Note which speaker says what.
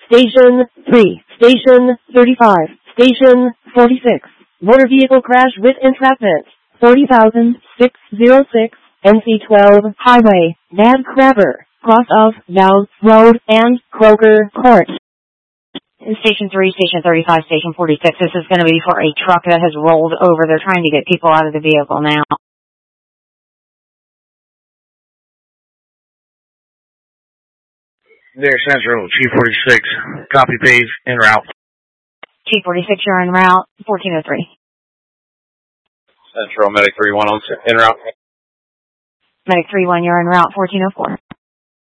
Speaker 1: Station 3, Station 35, Station 46. Motor vehicle crash with entrapment. 40,606 NC12 Highway, Nad Crabber, cross of Downs Road and Croker Court.
Speaker 2: Station 3, Station 35, Station 46. This is going to be for a truck that has rolled over. They're trying to get people out of the vehicle now.
Speaker 3: There, Central, Chief 46. Copy page, en route.
Speaker 2: Chief 46, you're en route, 1403.
Speaker 3: Central, Medic 31 on en route.
Speaker 2: Medic 31, you're en route, 1404.